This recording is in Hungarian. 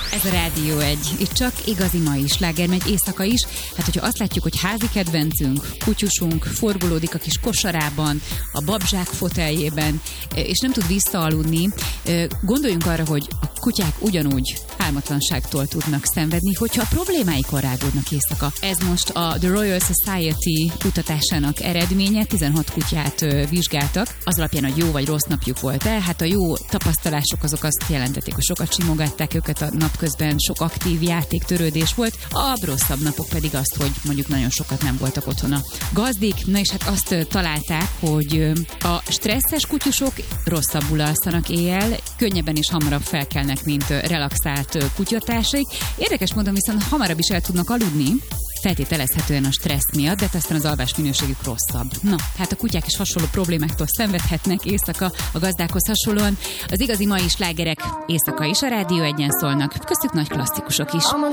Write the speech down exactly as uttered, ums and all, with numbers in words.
Ez a Rádió egy. Itt csak igazi mai sláger megy, éjszaka is. Hát, hogyha azt látjuk, hogy házi kedvencünk, kutyusunk forgolódik a kis kosarában, a babzsák foteljében, és nem tud visszaaludni, gondoljunk arra, hogy a kutyák ugyanúgy álmatlanságtól tudnak szenvedni, hogyha a problémáikon rágódnak éjszaka. Ez most a The Royal Society kutatásának eredménye, tizenhat kutyát vizsgáltak, az alapján, hogy jó vagy rossz napjuk volt-e. Hát a jó tapasztalások azok azt jelentették, hogy sokat simogatták őket a napközben, sok aktív játéktörődés volt, a rosszabb napok pedig azt, hogy mondjuk nagyon sokat nem voltak otthon a gazdik. Na és hát azt találták, hogy a stresszes kutyusok rosszabbul alszanak éjjel, könnyebben és hamarabb felkelnek, mint relaxált kutyatársaik. Érdekes módon viszont hamarabb is el tudnak aludni, feltételezhetően a stressz miatt, de aztán az alvás minőségük rosszabb. Na, hát a kutyák is hasonló problémáktól szenvedhetnek éjszaka a gazdákhoz hasonlóan. Az igazi mai slágerek éjszaka is a Rádió egyen szólnak. Köztük nagy klasszikusok is.